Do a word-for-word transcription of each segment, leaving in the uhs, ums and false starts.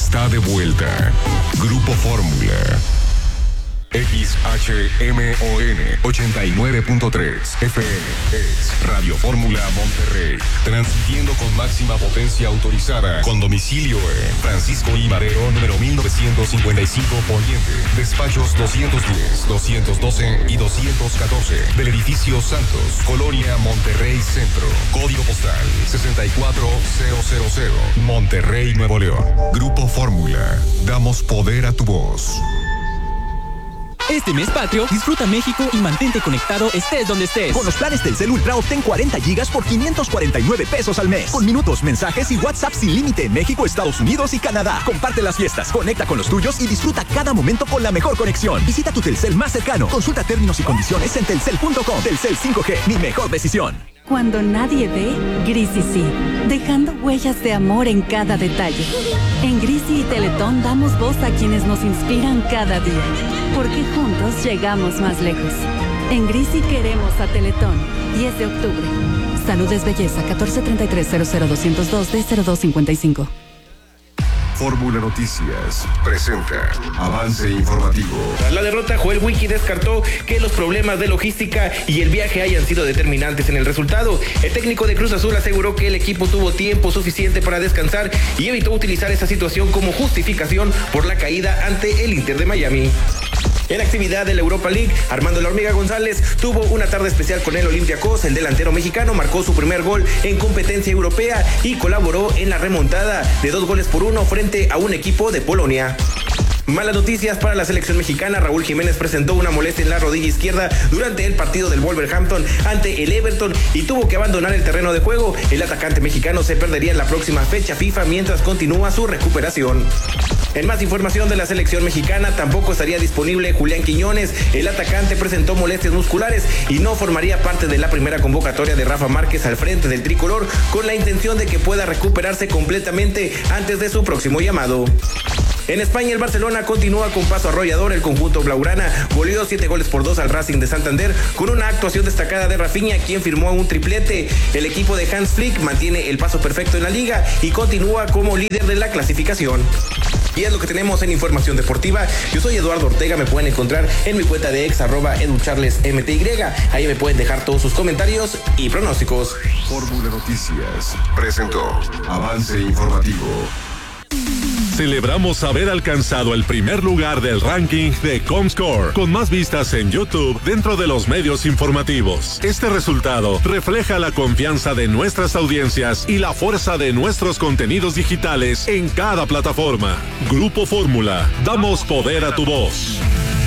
está de vuelta. Grupo Fórmula. X H M O N ochenta y nueve punto tres F M es Radio Fórmula Monterrey, transmitiendo con máxima potencia autorizada, con domicilio en Francisco I. Madero, número mil novecientos cincuenta y cinco Poniente, despachos doscientos diez, doscientos doce y doscientos catorce, del edificio Santos, Colonia Monterrey Centro, código postal sesenta y cuatro mil, Monterrey, Nuevo León. Grupo Fórmula, damos poder a tu voz. Este mes patrio, disfruta México y mantente conectado estés donde estés. Con los planes Telcel Ultra obtén cuarenta gigas por quinientos cuarenta y nueve pesos al mes. Con minutos, mensajes y WhatsApp sin límite en México, Estados Unidos y Canadá. Comparte las fiestas, conecta con los tuyos y disfruta cada momento con la mejor conexión. Visita tu Telcel más cercano. Consulta términos y condiciones en telcel punto com. Telcel cinco G, mi mejor decisión. Cuando nadie ve, Grisi sí, dejando huellas de amor en cada detalle. En Grisi y Teletón damos voz a quienes nos inspiran cada día, porque juntos llegamos más lejos. En Grisi queremos a Teletón, diez de octubre. Salud es belleza, catorce treinta y tres cero cero doscientos dos D cero dos cincuenta y cinco. Fórmula Noticias presenta avance informativo. Tras la derrota, Joel Wiki descartó que los problemas de logística y el viaje hayan sido determinantes en el resultado. El técnico de Cruz Azul aseguró que el equipo tuvo tiempo suficiente para descansar y evitó utilizar esa situación como justificación por la caída ante el Inter de Miami. En actividad de la Europa League, Armando La Hormiga González tuvo una tarde especial con el Olympiacos. El delantero mexicano marcó su primer gol en competencia europea y colaboró en la remontada de dos goles por uno frente a un equipo de Polonia. Malas noticias para la selección mexicana. Raúl Jiménez presentó una molestia en la rodilla izquierda durante el partido del Wolverhampton ante el Everton y tuvo que abandonar el terreno de juego. El atacante mexicano se perdería en la próxima fecha FIFA mientras continúa su recuperación. En más información de la selección mexicana, tampoco estaría disponible Julián Quiñones. El atacante presentó molestias musculares y no formaría parte de la primera convocatoria de Rafa Márquez al frente del tricolor, con la intención de que pueda recuperarse completamente antes de su próximo llamado. En España, el Barcelona continúa con paso arrollador. El conjunto blaugrana goleó siete goles por dos al Racing de Santander con una actuación destacada de Rafinha, quien firmó un triplete. El equipo de Hans Flick mantiene el paso perfecto en la liga y continúa como líder de la clasificación. Y es lo que tenemos en información deportiva. Yo soy Eduardo Ortega, me pueden encontrar en mi cuenta de ex, arroba educharlesmty. Ahí me pueden dejar todos sus comentarios y pronósticos. Fórmula Noticias presentó avance informativo. Celebramos haber alcanzado el primer lugar del ranking de Comscore, con más vistas en YouTube dentro de los medios informativos. Este resultado refleja la confianza de nuestras audiencias y la fuerza de nuestros contenidos digitales en cada plataforma. Grupo Fórmula, damos poder a tu voz.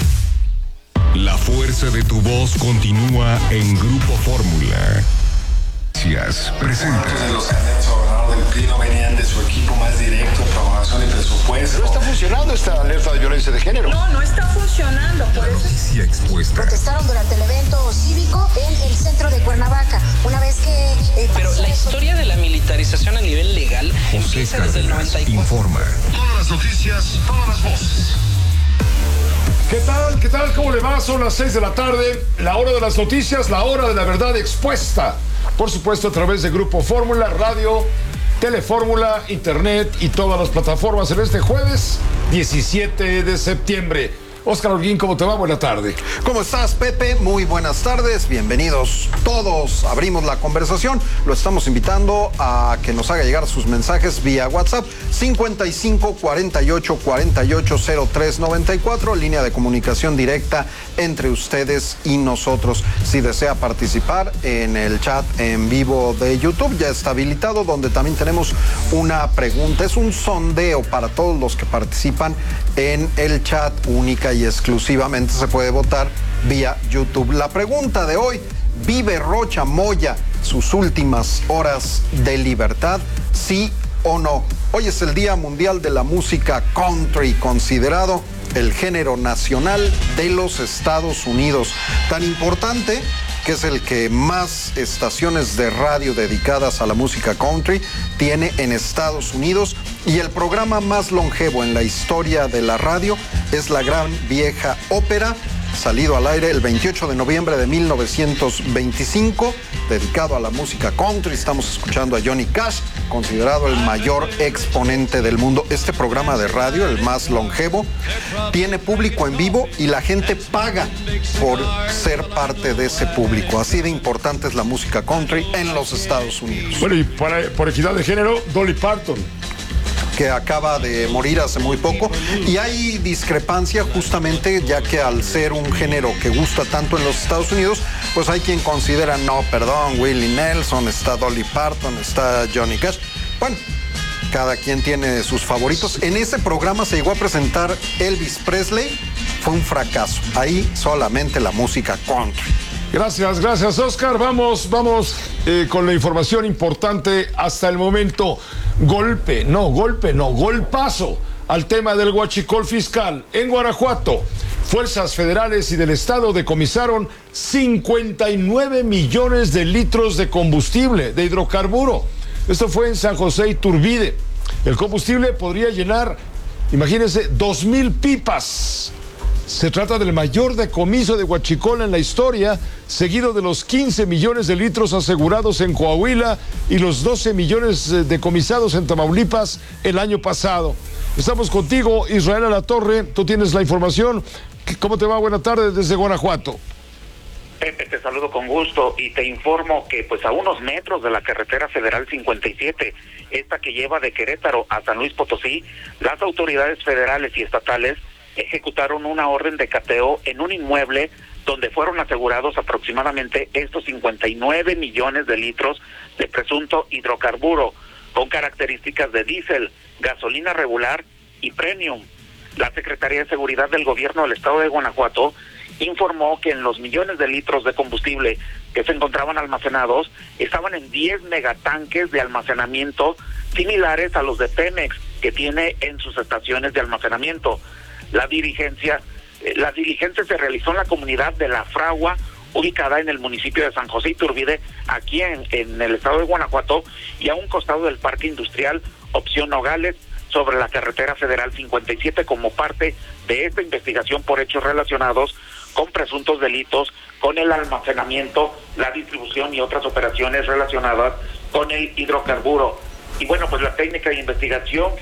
La fuerza de tu voz continúa en Grupo Fórmula. Gracias. Presenta. Los candidatos a gobernador del P R I no venían de su equipo más directo, programación y presupuesto. No está funcionando esta alerta de violencia de género. No, no está funcionando. Por eso. Noticia expuesta. Protestaron durante el evento cívico en el centro de Cuernavaca. Una vez que... Eh, Pero la historia de la militarización a nivel legal José empieza Cárdenas desde el noventa y cuatro. Informa. Todas las noticias, todas las voces. ¿Qué tal? ¿Qué tal? ¿Cómo le va? Son las seis de la tarde, la hora de las noticias, la hora de la verdad expuesta. Por supuesto, a través de Grupo Fórmula, Radio, Telefórmula, Internet y todas las plataformas en este jueves diecisiete de septiembre. Óscar Holguín, ¿cómo te va? Buena tarde. ¿Cómo estás, Pepe? Muy buenas tardes. Bienvenidos todos. Abrimos la conversación. Lo estamos invitando a que nos haga llegar sus mensajes vía WhatsApp cincuenta y cinco cuarenta y ocho cuarenta y ocho cero tres noventa y cuatro, línea de comunicación directa entre ustedes y nosotros. Si desea participar en el chat en vivo de YouTube, ya está habilitado, donde también tenemos una pregunta. Es un sondeo para todos los que participan en el chat, única y exclusivamente se puede votar vía YouTube. La pregunta de hoy: ¿vive Rocha Moya sus últimas horas de libertad? ¿Sí o no? Hoy es el Día Mundial de la Música Country, considerado el género nacional de los Estados Unidos. Tan importante que es el que más estaciones de radio dedicadas a la música country tiene en Estados Unidos, y el programa más longevo en la historia de la radio es La Gran Vieja Ópera, salido al aire el veintiocho de noviembre de mil novecientos veinticinco, dedicado a la música country. Estamos escuchando a Johnny Cash, considerado el mayor exponente del mundo. Este programa de radio, el más longevo, tiene público en vivo y la gente paga por ser parte de ese público. Así de importante es la música country en los Estados Unidos. Bueno, y para, por equidad de género, Dolly Parton, que acaba de morir hace muy poco, y hay discrepancia justamente ya que al ser un género que gusta tanto en los Estados Unidos, pues hay quien considera, no, perdón, Willie Nelson, está Dolly Parton, está Johnny Cash. Bueno, cada quien tiene sus favoritos. En ese programa se llegó a presentar Elvis Presley, fue un fracaso. Ahí solamente la música country. Gracias, gracias, Oscar. Vamos, vamos eh, con la información importante hasta el momento. Golpe, no, golpe, no, golpazo al tema del huachicol fiscal. En Guanajuato, fuerzas federales y del estado decomisaron cincuenta y nueve millones de litros de combustible, de hidrocarburo. Esto fue en San José Iturbide. El combustible podría llenar, imagínense, dos mil pipas. Se trata del mayor decomiso de huachicol en la historia, seguido de los quince millones de litros asegurados en Coahuila y los doce millones decomisados en Tamaulipas el año pasado. Estamos contigo, Israel Alatorre, tú tienes la información. ¿Cómo te va? Buenas tardes desde Guanajuato. Pepe, te saludo con gusto y te informo que pues a unos metros de la carretera federal cincuenta y siete, esta que lleva de Querétaro a San Luis Potosí, las autoridades federales y estatales ejecutaron una orden de cateo en un inmueble donde fueron asegurados aproximadamente estos cincuenta y nueve millones de litros de presunto hidrocarburo con características de diésel, gasolina regular y premium. La Secretaría de Seguridad del Gobierno del Estado de Guanajuato informó que en los millones de litros de combustible que se encontraban almacenados estaban en diez megatanques de almacenamiento similares a los de Pemex que tiene en sus estaciones de almacenamiento. La diligencia, eh, la diligencia se realizó en la comunidad de La Fragua, ubicada en el municipio de San José Iturbide, aquí en, en el estado de Guanajuato, y a un costado del Parque Industrial Opción Nogales, sobre la carretera federal cincuenta y siete, como parte de esta investigación por hechos relacionados con presuntos delitos, con el almacenamiento, la distribución y otras operaciones relacionadas con el hidrocarburo. Y bueno, pues la técnica de investigación